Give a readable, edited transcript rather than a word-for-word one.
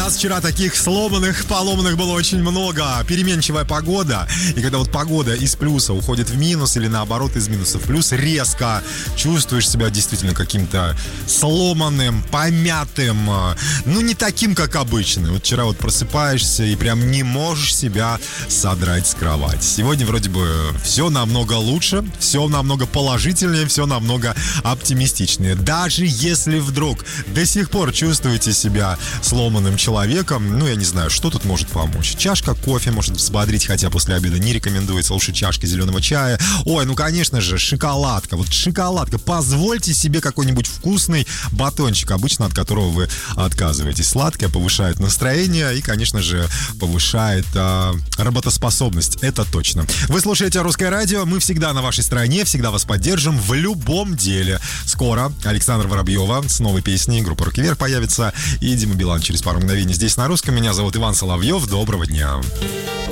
нас вчера таких сломанных, поломанных было очень много. Переменчивая погода. И когда вот погода из плюса уходит в минус или наоборот из минуса в плюс, резко чувствуешь себя действительно каким-то сломанным, помятым. Ну, не таким, как обычно. Вот вчера вот просыпаешься и прям не можешь себя содрать с кровати. Сегодня вроде бы все намного лучше, все намного положительнее, все намного оптимистичнее. Даже если вдруг до сих пор чувствуете себя сломанным человеком, ну, я не знаю, что тут может помочь. Чашка кофе может взбодрить, хотя после обеда не рекомендуется. Лучше чашка зеленого чая. Ой, ну, конечно же, шоколадка. Вот шоколадка. Позвольте себе какой-нибудь вкусный батончик, обычно от которого вы отказываетесь. Сладкое повышает настроение и, конечно же, повышает работоспособность. Это точно. Вы слушаете «Русское радио». Мы всегда на вашей стороне, всегда вас поддержим в любом деле. Скоро Александра Воробьева с новой песней группы «Руки вверх» появится. И Дима Билан через пару мгновений здесь на русском. Меня зовут Иван Соловьев. Доброго дня.